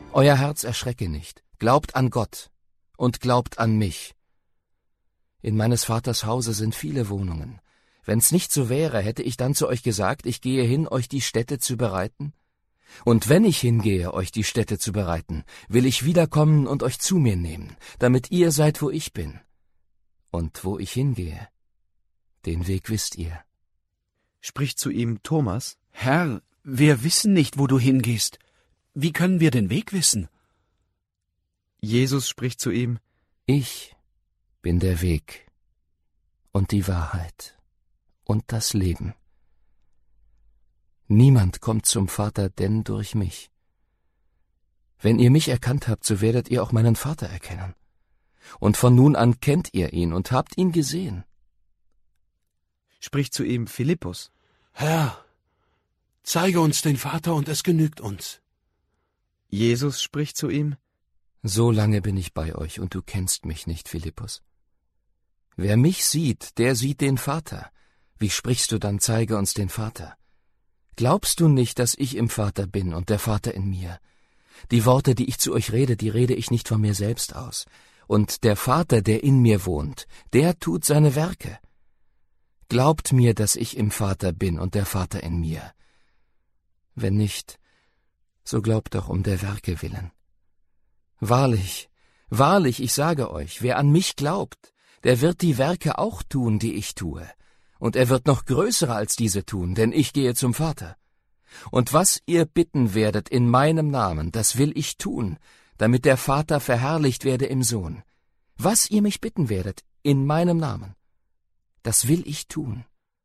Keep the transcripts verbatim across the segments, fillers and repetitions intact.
Euer Herz erschrecke nicht, glaubt an Gott und glaubt an mich. In meines Vaters Hause sind viele Wohnungen. Wenn's nicht so wäre, hätte ich dann zu euch gesagt, ich gehe hin, euch die Stätte zu bereiten? Und wenn ich hingehe, euch die Stätte zu bereiten, will ich wiederkommen und euch zu mir nehmen, damit ihr seid, wo ich bin. Und wo ich hingehe, den Weg wisst ihr. Spricht zu ihm Thomas: Herr, wir wissen nicht, wo du hingehst. Wie können wir den Weg wissen? Jesus spricht zu ihm: Ich bin der Weg und die Wahrheit und das Leben. Niemand kommt zum Vater denn durch mich. Wenn ihr mich erkannt habt, so werdet ihr auch meinen Vater erkennen. Und von nun an kennt ihr ihn und habt ihn gesehen. Spricht zu ihm Philippus: Herr, zeige uns den Vater, und es genügt uns. Jesus spricht zu ihm: So lange bin ich bei euch, und du kennst mich nicht, Philippus. Wer mich sieht, der sieht den Vater. Wie sprichst du dann, zeige uns den Vater? Glaubst du nicht, dass ich im Vater bin und der Vater in mir? Die Worte, die ich zu euch rede, die rede ich nicht von mir selbst aus. Und der Vater, der in mir wohnt, der tut seine Werke. Glaubt mir, dass ich im Vater bin und der Vater in mir. Wenn nicht, so glaubt doch um der Werke willen. Wahrlich, wahrlich, ich sage euch, wer an mich glaubt, der wird die Werke auch tun, die ich tue. Und er wird noch größere als diese tun, denn ich gehe zum Vater. Und was ihr bitten werdet in meinem Namen, das will ich tun, damit der Vater verherrlicht werde im Sohn. Was ihr mich bitten werdet in meinem Namen, das will ich tun.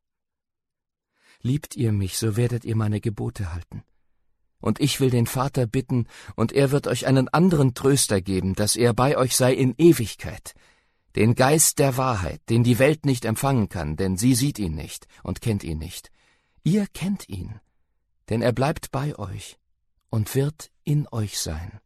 Liebt ihr mich, so werdet ihr meine Gebote halten. Und ich will den Vater bitten, und er wird euch einen anderen Tröster geben, dass er bei euch sei in Ewigkeit, den Geist der Wahrheit, den die Welt nicht empfangen kann, denn sie sieht ihn nicht und kennt ihn nicht. Ihr kennt ihn, denn er bleibt bei euch und wird in euch sein.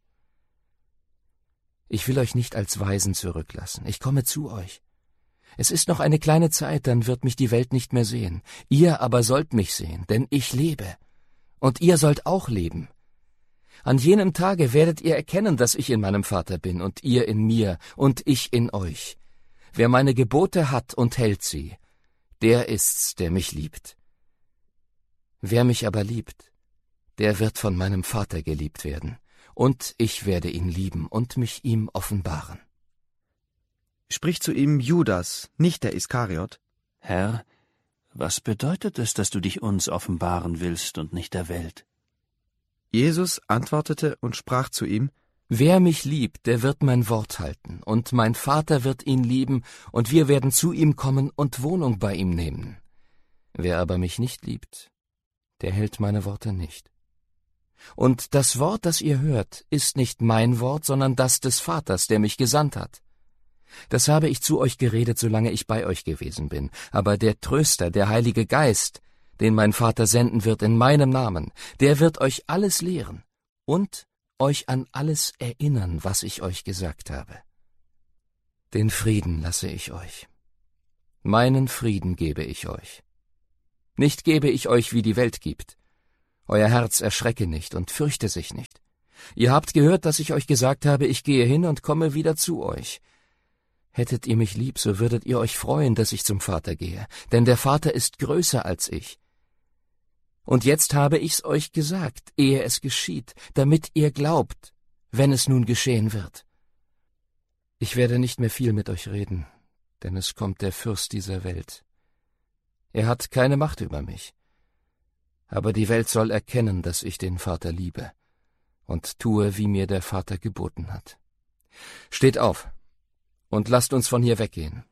Ich will euch nicht als Waisen zurücklassen, ich komme zu euch. Es ist noch eine kleine Zeit, dann wird mich die Welt nicht mehr sehen. Ihr aber sollt mich sehen, denn ich lebe, und ihr sollt auch leben. An jenem Tage werdet ihr erkennen, dass ich in meinem Vater bin, und ihr in mir, und ich in euch. Wer meine Gebote hat und hält sie, der ist's, der mich liebt. Wer mich aber liebt, der wird von meinem Vater geliebt werden, und ich werde ihn lieben und mich ihm offenbaren. Spricht zu ihm Judas, nicht der Iskariot: Herr, was bedeutet es, dass du dich uns offenbaren willst und nicht der Welt? Jesus antwortete und sprach zu ihm: Wer mich liebt, der wird mein Wort halten, und mein Vater wird ihn lieben, und wir werden zu ihm kommen und Wohnung bei ihm nehmen. Wer aber mich nicht liebt, der hält meine Worte nicht. Und das Wort, das ihr hört, ist nicht mein Wort, sondern das des Vaters, der mich gesandt hat. Das habe ich zu euch geredet, solange ich bei euch gewesen bin. Aber der Tröster, der Heilige Geist, den mein Vater senden wird in meinem Namen, der wird euch alles lehren und euch an alles erinnern, was ich euch gesagt habe. Den Frieden lasse ich euch. Meinen Frieden gebe ich euch. Nicht gebe ich euch, wie die Welt gibt. Euer Herz erschrecke nicht und fürchte sich nicht. Ihr habt gehört, dass ich euch gesagt habe, ich gehe hin und komme wieder zu euch. Hättet ihr mich lieb, so würdet ihr euch freuen, dass ich zum Vater gehe, denn der Vater ist größer als ich. Und jetzt habe ich's euch gesagt, ehe es geschieht, damit ihr glaubt, wenn es nun geschehen wird. Ich werde nicht mehr viel mit euch reden, denn es kommt der Fürst dieser Welt. Er hat keine Macht über mich. Aber die Welt soll erkennen, dass ich den Vater liebe und tue, wie mir der Vater geboten hat. Steht auf und lasst uns von hier weggehen.